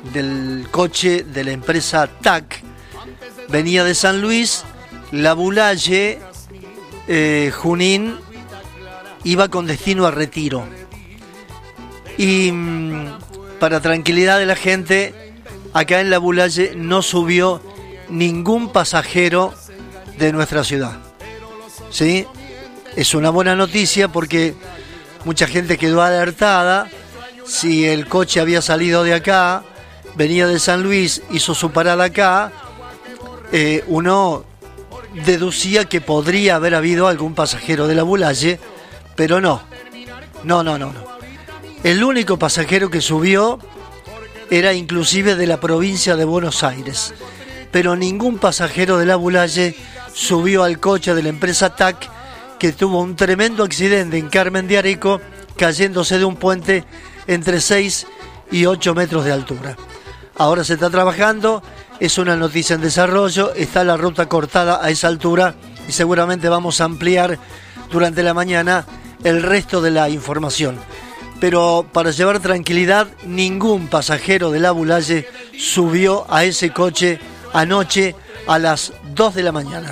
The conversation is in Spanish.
del coche de la empresa TAC venía de San Luis, la Bulaye, Junín, iba con destino a Retiro. Y para tranquilidad de la gente, acá en la Bulaye no subió ningún pasajero de nuestra ciudad. ¿Sí? Es una buena noticia porque mucha gente quedó alertada. Si el coche había salido de acá, venía de San Luis, hizo su parada acá, uno deducía que podría haber habido algún pasajero de la Bulaye, pero no. El único pasajero que subió era inclusive de la provincia de Buenos Aires, pero ningún pasajero de la Bulaye subió al coche de la empresa TAC, que tuvo un tremendo accidente en Carmen de Areco, cayéndose de un puente entre 6 y 8 metros de altura. Ahora se está trabajando, es una noticia en desarrollo, está la ruta cortada a esa altura y seguramente vamos a ampliar durante la mañana el resto de la información. Pero para llevar tranquilidad, ningún pasajero de la Bulaye subió a ese coche anoche a las 2 de la mañana.